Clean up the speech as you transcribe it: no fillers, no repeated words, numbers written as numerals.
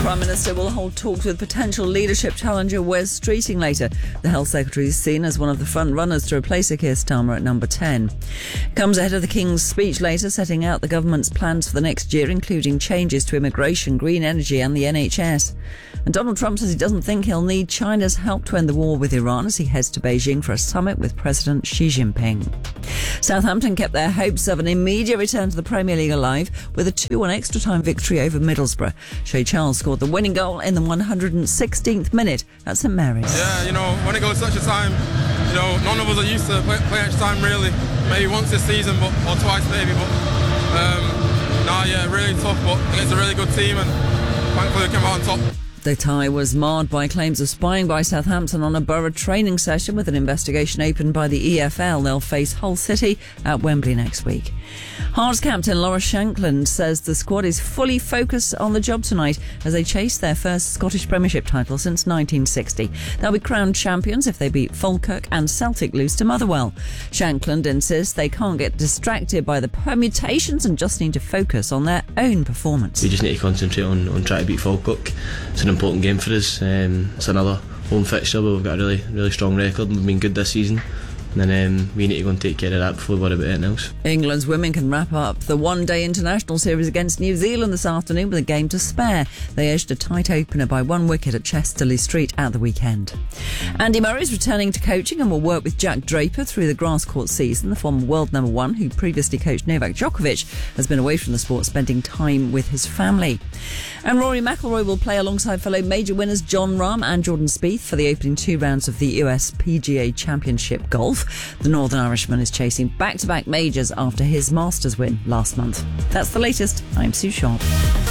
Prime Minister will hold talks with potential leadership challenger Wes Streeting later. The Health Secretary is seen as one of the front runners to replace Keir Starmer at number 10. Comes ahead of the King's speech later, setting out the government's plans for the next year, including changes to immigration, green energy and the NHS. And Donald Trump says he doesn't think he'll need China's help to end the war with Iran as he heads to Beijing for a summit with President Xi Jinping. Southampton kept their hopes of an immediate return to the Premier League alive with a 2-1 extra-time victory over Middlesbrough. Shay Charles scored the winning goal in the 116th minute at St Mary's. Yeah, when it goes such a time, none of us are used to play extra time really. Maybe once this season, or twice maybe, really tough, but against a really good team, and thankfully we came out on top. The tie was marred by claims of spying by Southampton on a Borough training session, with an investigation opened by the EFL. They'll face Hull City at Wembley next week. Hearts captain Laura Shankland says the squad is fully focused on the job tonight as they chase their first Scottish Premiership title since 1960. They'll be crowned champions if they beat Falkirk and Celtic lose to Motherwell. Shankland insists they can't get distracted by the permutations and just need to focus on their own performance. We just need to concentrate on trying to beat Falkirk. It's an important game for us. It's another home fixture, but we've got a really strong record and we've been good this season. And then we need to go and take care of that before we worry about anything else. England's women can wrap up the one-day international series against New Zealand this afternoon with a game to spare. They edged a tight opener by 1 wicket at Chesterley Street at the weekend. Andy Murray's returning to coaching and will work with Jack Draper through the grass court season. The former world number one, who previously coached Novak Djokovic, has been away from the sport, spending time with his family. And Rory McIlroy will play alongside fellow major winners Jon Rahm and Jordan Spieth for the opening 2 rounds of the US PGA Championship Golf. The Northern Irishman is chasing back-to-back majors after his Masters win last month. That's the latest. I'm Sue Sharp.